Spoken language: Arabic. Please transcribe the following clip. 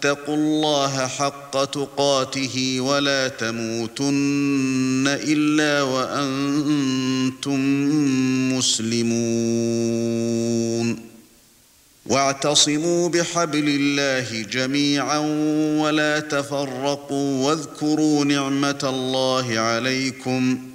اتقوا الله حق تقاته ولا تموتن إلا وأنتم مسلمون واعتصموا بحبل الله جميعا ولا تفرقوا واذكروا نعمة الله عليكم